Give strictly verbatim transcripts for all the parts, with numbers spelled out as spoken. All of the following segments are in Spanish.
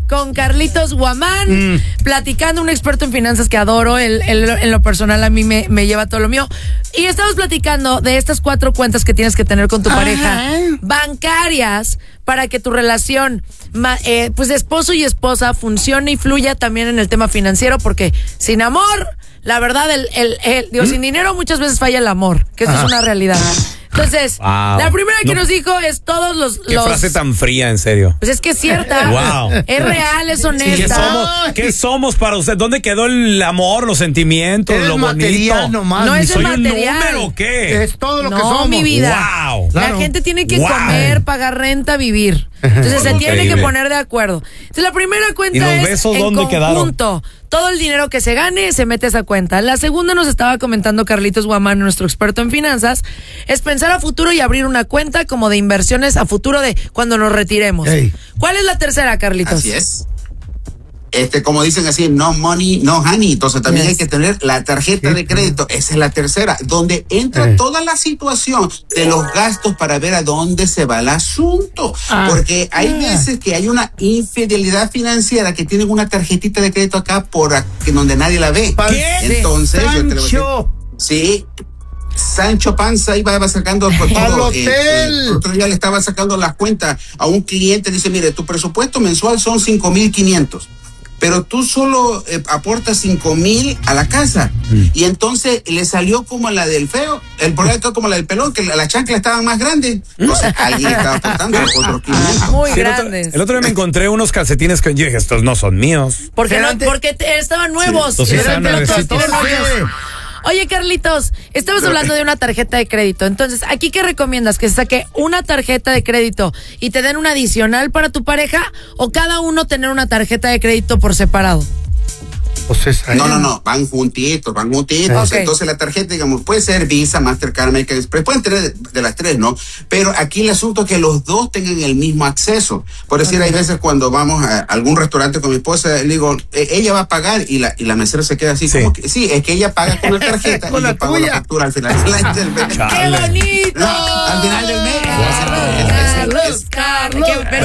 con Carlitos Guamán, mm. platicando, un experto en finanzas que adoro, él, él, en lo personal a mí me, me lleva todo lo mío. Y estamos platicando de estas cuatro cuentas que tienes que tener con tu Ajá. pareja, bancarias, para que tu relación eh, pues de esposo y esposa funcione y fluya también en el tema financiero, porque sin amor, la verdad, el, el, el digo, ¿Mm? sin dinero muchas veces falla el amor, que eso Ajá. es una realidad. Entonces, wow. la primera que no, nos dijo es todos los... Qué los, frase tan fría, en serio. Pues es que es cierta. Wow. Es real, es honesta. ¿Qué somos, ¿Qué somos para usted? ¿Dónde quedó el amor, los sentimientos, lo bonito? Nomás, no es el ¿Soy material. un número o qué? Es todo lo no, que somos. No, mi vida. Wow. La claro. gente tiene que wow. comer, pagar renta, vivir. Entonces se tiene que poner de acuerdo. Entonces la primera cuenta ¿Y los es besos en dónde conjunto. Quedaron? Todo el dinero que se gane se mete a esa cuenta. La segunda, nos estaba comentando Carlitos Guamán, nuestro experto en finanzas, es pensar a futuro y abrir una cuenta como de inversiones a futuro de cuando nos retiremos. Hey. ¿Cuál es la tercera, Carlitos? Así es. Este, como dicen así, no money, no honey. Entonces también yes. hay que tener la tarjeta de crédito. Esa es la tercera, donde entra eh. toda la situación de los gastos para ver a dónde se va el asunto. Ah. Porque hay ah. veces que hay una infidelidad financiera, que tienen una tarjetita de crédito acá por aquí, donde nadie la ve. ¿Qué? Entonces, Sancho. yo te lo voy a decir, sí. Sancho Panza iba sacando por todo. Eh, el otro día le estaba sacando las cuentas a un cliente. Dice, mire, tu presupuesto mensual son cinco mil quinientos. Pero tú solo eh, aportas cinco mil a la casa. Mm. Y entonces le salió como la del feo, el proyecto como la del pelón, que la, la chancla estaba más grande. Entonces alguien estaba aportando otros quinientos. Muy sí, grandes. El otro, el otro día me encontré unos calcetines que yo dije, estos no son míos. Porque, no, porque te, estaban nuevos. Sí, eran nuevecitos. Oye, Carlitos, estamos hablando de una tarjeta de crédito. Entonces, ¿aquí qué recomiendas? ¿Que se saque una tarjeta de crédito y te den una adicional para tu pareja? ¿O cada uno tener una tarjeta de crédito por separado? No, no, no, van juntitos, van juntitos. Okay. Entonces la tarjeta, digamos, puede ser Visa, Mastercard, American Express, pueden tener de, de las tres, ¿no? Pero aquí el asunto es que los dos tengan el mismo acceso. Por decir, okay. hay veces cuando vamos a algún restaurante con mi esposa, le digo, eh, ella va a pagar y la, y la mesera se queda así, sí. como que, sí, es que ella paga con la tarjeta con y la yo pago tuya. la factura al final del mes. ¡Qué bonito! No, al final del mes. Carlos, Carlos,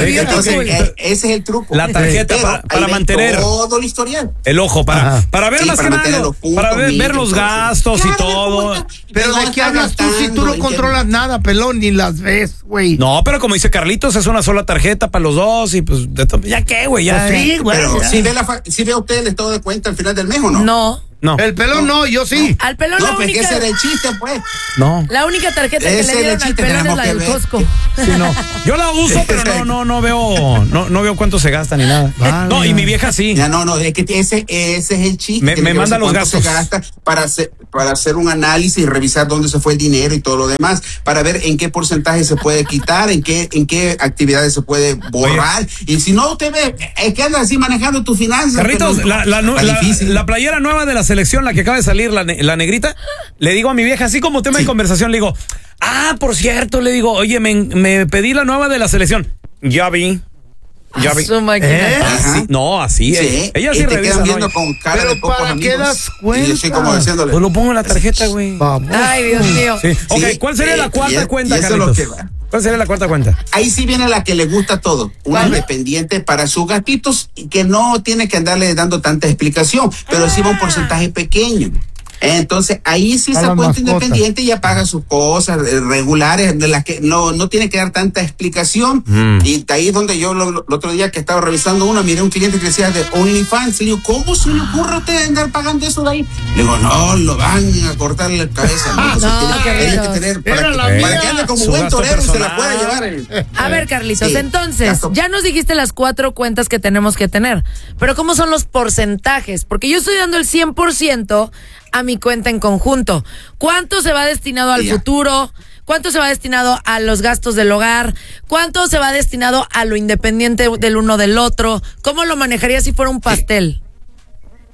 ese es el truco. La tarjeta para, para mantener todo el historial. El ojo, para, para ver sí, más para que nada, para ver, ver los gastos y todo. Pero de qué hablas tú si tú no controlas nada, pelón, ni las ves, güey. No, pero como dice Carlitos, es una sola tarjeta para los dos y pues, de to- ya qué, güey, ya. Sí, güey. Pero si ve, la, si ve a usted el estado de cuenta al final del mes o no. No. No. El pelón no, no yo sí. No. Al pelón no, la única. Ese era el chiste, pues. No. La única tarjeta ese que le dieron al pelón es la del Costco. Sí, no. Yo la uso, pero no, no, no veo, no, no veo cuánto se gasta ni nada. Vale. No, y mi vieja sí. Ya, no, no, es que ese, ese es el chiste. Me, me manda los gastos. Se gasta para hacer, para hacer un análisis y revisar dónde se fue el dinero y todo lo demás, para ver en qué porcentaje se puede quitar, en qué, en qué actividades se puede borrar. Oye. Y si no usted ve, es que anda así manejando tus finanzas. Carlitos, no, la, la, la, la, la playera nueva de la selección, la que acaba de salir, la, la negrita, le digo a mi vieja, así como tema sí. de conversación, le digo, ah, por cierto, le digo, oye, me, me pedí la nueva de la selección. Ya vi. Ya vi. ¿Eh? Así, no, así. Sí. Eh. Ella sí y te revisa. viendo ¿no? con cara pero de pocos ¿para amigos. qué das cuenta? Y yo soy como diciéndole. Pues lo pongo en la tarjeta, güey. Ay, Dios mío. Sí. Ok, sí, ¿cuál sería eh, la cuarta y, cuenta, y Carlitos? ¿Cuál sería la cuarta cuenta? Ahí sí viene la que le gusta todo. Una ¿Cuál? Independiente para sus gatitos, que no tiene que andarle dando tanta explicación, pero ah. sí va un porcentaje pequeño. Entonces ahí sí esa cuenta independiente ya paga sus cosas eh, regulares de las que no no tiene que dar tanta explicación mm. y ahí es donde yo lo, lo, el otro día que estaba revisando uno miré un cliente que decía de OnlyFans y le digo, ¿cómo se le ocurre a usted andar pagando eso de ahí? Le digo, no, lo van a cortar la cabeza. No, no, tiene, tiene que tener para que, para que ande como buen torero y se la pueda llevar. El, a ver, Carlitos, sí, entonces gasto. Ya nos dijiste las cuatro cuentas que tenemos que tener, pero ¿cómo son los porcentajes? Porque yo estoy dando el cien por ciento a mi cuenta en conjunto. ¿Cuánto se va destinado al yeah. futuro? ¿Cuánto se va destinado a los gastos del hogar? ¿Cuánto se va destinado a lo independiente del uno del otro? ¿Cómo lo manejaría si fuera un pastel?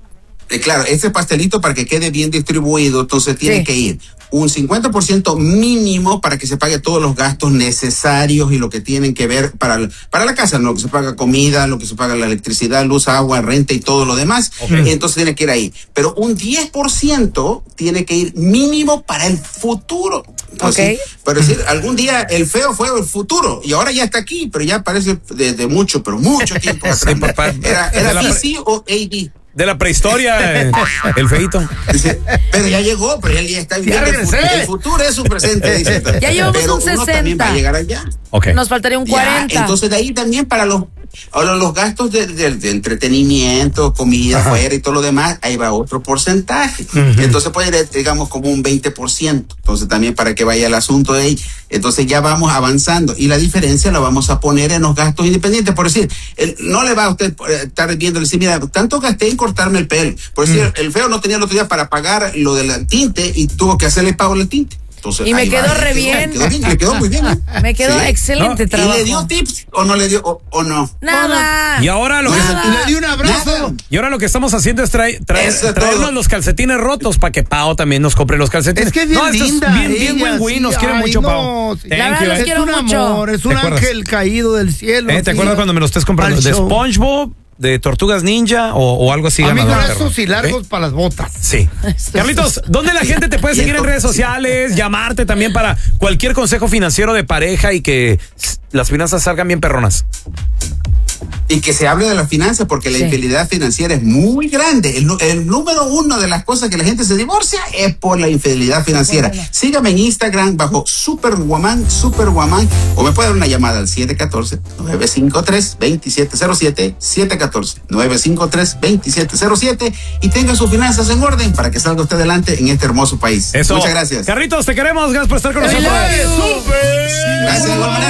eh, claro, ese pastelito para que quede bien distribuido, entonces tiene Sí. que ir un cincuenta por ciento mínimo para que se pague todos los gastos necesarios y lo que tienen que ver para, para la casa, lo que se paga comida, lo que se paga la electricidad, luz, agua, renta y todo lo demás. Okay. Entonces tiene que ir ahí. Pero un diez por ciento tiene que ir mínimo para el futuro. Entonces, Ok. pero decir, algún día el feo fue el futuro y ahora ya está aquí, pero ya parece desde mucho, pero mucho tiempo atrás. Sí, papá. Era, De era la B pre- C o A D. De la prehistoria, eh, el feito. Dice, pero ya llegó, pero él ya está viviendo el regresé. futuro. El futuro es su presente, dice. Ya llevamos pero un uno también va a sesenta. llegar allá. Ok. Nos faltaría un Ya, cuarenta. entonces de ahí también para los ahora los gastos de, de- de entretenimiento, comida afuera y todo lo demás, ahí va otro porcentaje. Entonces puede ir, digamos, como un veinte por ciento. Entonces también para que vaya el asunto de ahí. Entonces ya vamos avanzando. Y la diferencia la vamos a poner en los gastos independientes. Por decir, el- no le va a usted eh, estar viendo y decir, mira, tanto gasté en cortarme el pelo. Por decir, el feo no tenía el otro día para pagar lo del tinte y tuvo que hacerle pago al tinte. Entonces, Y me ahí quedó va, re le bien. Le quedó bien, le quedó muy bien. ¿eh? Me quedó Sí. excelente No, trabajo. ¿Y le dio tips o no le dio o, o no? Nada. Y ahora lo que, Nada. Y le di un abrazo. Nada. y ahora lo que estamos haciendo es traer, traer- Eso es traernos todo. los calcetines rotos para que Pao también nos compre los calcetines. Es que es bien no, esto linda. Es bien, bien ella, win-win, sí. nos quiere Ay, mucho, no, Pao. sí. Thank La verdad, you, los eh. Es quiero un mucho. amor, es ¿Te un acuerdas? ángel caído del cielo. Eh, ¿Te sí. acuerdas cuando me lo estés comprando? Al ¿De show. SpongeBob? ¿De Tortugas Ninja? ¿O, o algo así? A mí ganador, con perro? esos y largos ¿Eh? para las botas. Sí. Carlitos, ¿dónde la gente te puede Y seguir en entonces- redes sociales? Llamarte también para cualquier consejo financiero de pareja y que s- las finanzas salgan bien perronas. Y que se hable de las finanzas porque la Sí. infidelidad financiera es muy grande. El, nu- el número uno de las cosas que la gente se divorcia es por la infidelidad financiera. Sígame en Instagram bajo Superwoman, Superwoman, o me puede dar una llamada al siete uno cuatro, nueve cinco tres, dos siete cero siete, siete uno cuatro, nueve cinco tres, dos siete cero siete y tenga sus finanzas en orden para que salga usted adelante en este hermoso país. Eso. Muchas gracias. Carlitos, te queremos. Gracias por estar con I nosotros. love you. ¡Súper! Gracias de igual manera.